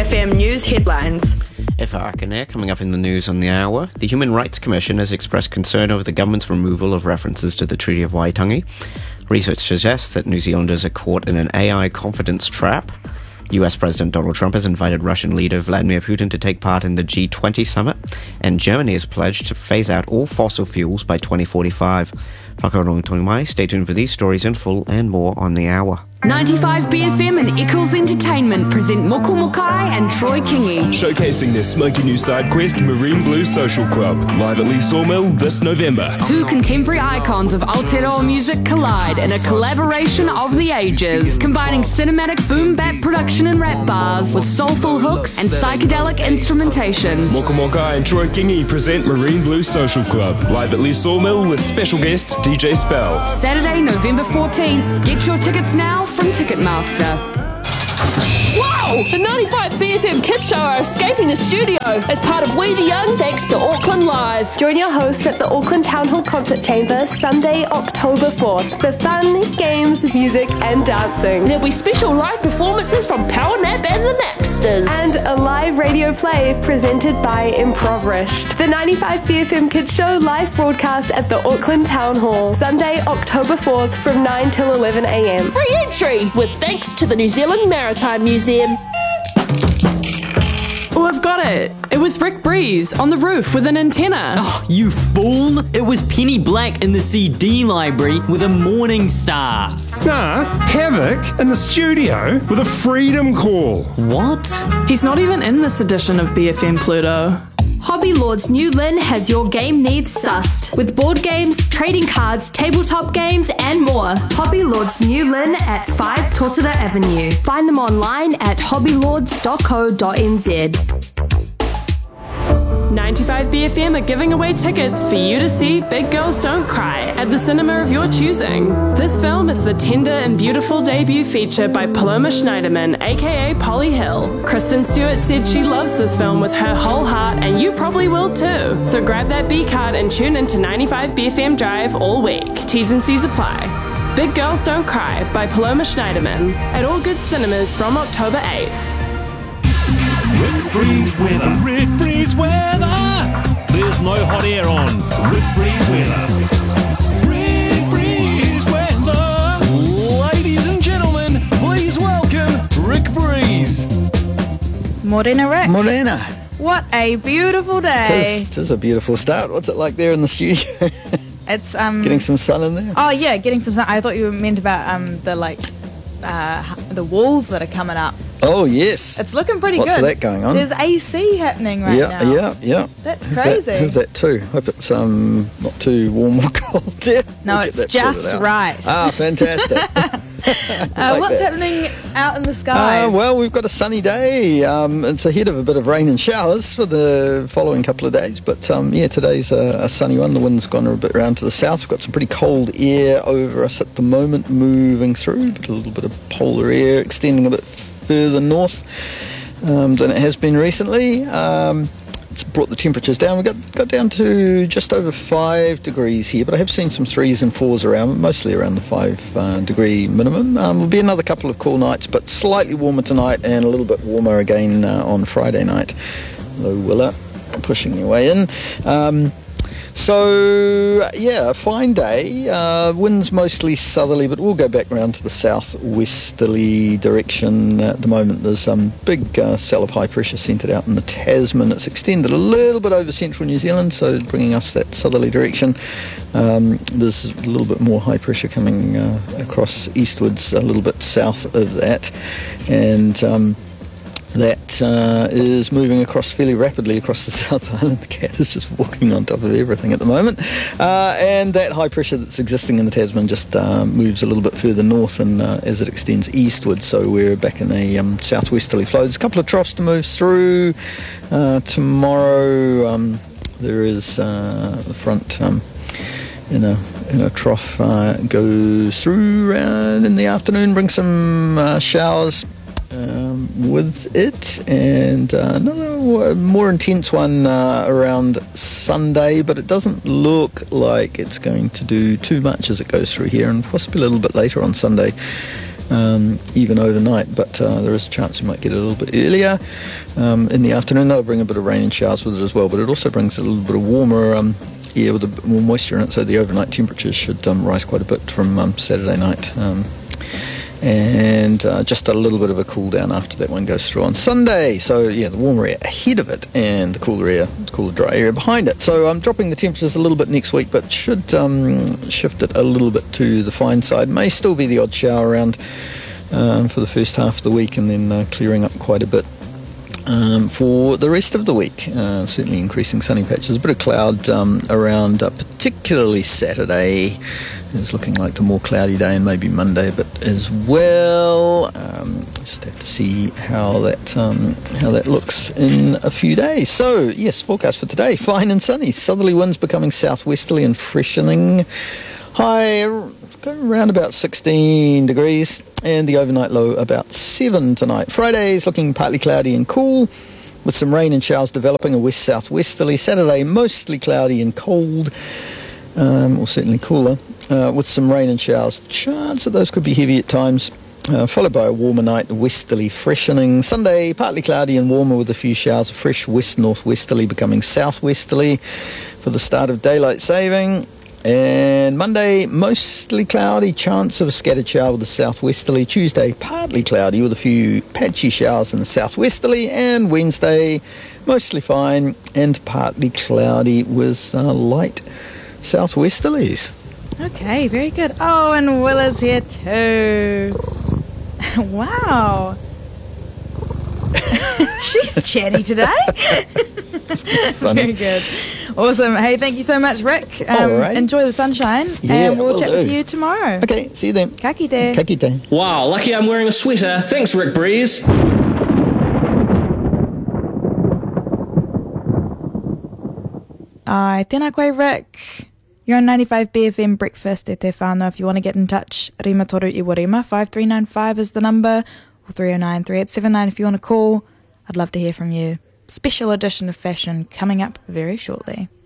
BFM News headlines. Efa Akane, coming up in the news on the hour. The Human Rights Commission has expressed concern over the government's removal of references to the Treaty of Waitangi. Research suggests that New Zealanders are caught in an AI confidence trap. US President Donald Trump has invited Russian leader Vladimir Putin to take part in the G20 summit, and Germany has pledged to phase out all fossil fuels by 2045. Whakarongo tonu mai, stay tuned for these stories in full and more on the hour. 95 BFM and Eccles Entertainment present Moko Mokai and Troy Kingi. Showcasing their smoky new side quest, Marine Blue Social Club, live at Lee Sawmill this November. Two contemporary icons of Aotearoa music collide in a collaboration of the ages, combining cinematic boom-bap production and rap bars with soulful hooks and psychedelic instrumentation. Moko Mokai and Troy Kingi present Marine Blue Social Club, live at Lee Sawmill with special guest DJ Spell. Saturday, November 14th. Get your tickets now from Ticketmaster. Wow! The 95 BFM Kids Show are escaping the studio as part of We the Young thanks to Auckland Live. Join your hosts at the Auckland Town Hall Concert Chamber Sunday, October 4th for fun, games, music and dancing. There'll be special live performances from Power Nap and the Napsters. And a live radio play presented by Improvised. The 95 BFM Kids Show live broadcast at the Auckland Town Hall Sunday, October 4th from 9 till 11 a.m. Free entry with thanks to the New Zealand Maritime Museum. Oh, I've got it. It was Rick Breeze on the roof with an antenna. Oh, you fool! It was Penny Black in the CD library with a morning star. Nah, Havoc in the studio with a freedom call. What? He's not even in this edition of BFM Pluto. Hobby Lord's New Lynn has your game needs sussed with board games, trading cards, tabletop games and more. Hobby Lord's New Lynn at 5 Totara Avenue. Find them online at hobbylords.co.nz. 95 BFM are giving away tickets for you to see Big Girls Don't Cry at the cinema of your choosing. This film is the tender and beautiful debut feature by Paloma Schneiderman, aka Polly Hill. Kristen Stewart said she loves this film with her whole heart, and you probably will too. So grab that B card and tune into 95 BFM Drive all week. T's and C's apply. Big Girls Don't Cry by Paloma Schneiderman at all good cinemas from October 8th. Rick Breeze weather. Rick Breeze weather. There's no hot air on. Rick Breeze weather. Rick Breeze weather. Ladies and gentlemen, please welcome Rick Breeze. Morena, Rick. Morena. What a beautiful day. It is a beautiful start. What's it like there in the studio? It's getting some sun in there. Oh yeah, getting some sun. I thought you meant about the walls that are coming up. Oh, yes. It's looking pretty good. What's that going on? There's AC happening right now. Yeah. That's crazy. Have that too. Hope it's not too warm or cold there. No, it's just right. Ah, fantastic. What's happening out in the skies? Well, we've got a sunny day. It's ahead of a bit of rain and showers for the following couple of days. But today's a sunny one. The wind's gone a bit around to the south. We've got some pretty cold air over us at the moment moving through, but a little bit of polar air extending a bit further north than it has been recently. It's brought the temperatures down. We got down to just over 5 degrees here, but I have seen some 3s and 4s around, mostly around the 5 degree minimum. There'll be another couple of cool nights, but slightly warmer tonight and a little bit warmer again on Friday night. Low Willa pushing your way in. A fine day. Winds mostly southerly, but we'll go back around to the southwesterly direction. At the moment, there's some big cell of high pressure centred out in the Tasman. It's extended a little bit over central New Zealand, so bringing us that southerly direction. There's a little bit more high pressure coming across eastwards, a little bit south of that, and that is moving across fairly rapidly across the South Island. The cat is just walking on top of everything at the moment. And that high pressure that's existing in the Tasman just moves a little bit further north and as it extends eastward, so we're back in a southwesterly flow. There's a couple of troughs to move through. Tomorrow there is the front in a trough goes through around in the afternoon, brings some showers with it, and another more intense one around Sunday, but it doesn't look like it's going to do too much as it goes through here, and possibly a little bit later on Sunday even overnight, but there is a chance we might get it a little bit earlier in the afternoon. That'll bring a bit of rain and showers with it as well, but it also brings a little bit of warmer air with a bit more moisture in it, so the overnight temperatures should rise quite a bit from Saturday night. And just a little bit of a cool down after that one goes through on Sunday. So yeah, the warmer air ahead of it and the cooler dry area behind it. So I'm dropping the temperatures a little bit next week, but should shift it a little bit to the fine side. May still be the odd shower around for the first half of the week, and then clearing up quite a bit for the rest of the week. Certainly increasing sunny patches, a bit of cloud around particularly Saturday. It's looking like the more cloudy day, and maybe Monday a bit as well. Just have to see how that looks in a few days. So yes, forecast for today: fine and sunny. Southerly winds becoming southwesterly and freshening. High around about 16 degrees, and the overnight low about 7 tonight. Friday is looking partly cloudy and cool, with some rain and showers developing, a west southwesterly. Saturday mostly cloudy and cold, or certainly cooler, with some rain and showers. Chance that those could be heavy at times, followed by a warmer night, westerly freshening. Sunday partly cloudy and warmer with a few showers, fresh west northwesterly becoming southwesterly for the start of daylight saving. And Monday, mostly cloudy, chance of a scattered shower with a southwesterly. Tuesday, partly cloudy with a few patchy showers in the southwesterly. And Wednesday, mostly fine and partly cloudy with light southwesterlies. Okay, very good. Oh, and Will is here too. Wow. She's chatty today. Very good. Awesome. Hey, thank you so much, Rick. Alright. Enjoy the sunshine, and we'll chat with you tomorrow. Okay, see you then. Ka kite. Ka kite. Wow, lucky I'm wearing a sweater. Thanks, Rick Breeze. Tēnā koe, Rick. You're on 95 BFM Breakfast e te whānau. If you want to get in touch, Rima Toru Iwa Rima, 5395 is the number, or 309-3879 if you want to call. I'd love to hear from you. Special edition of Fashion coming up very shortly.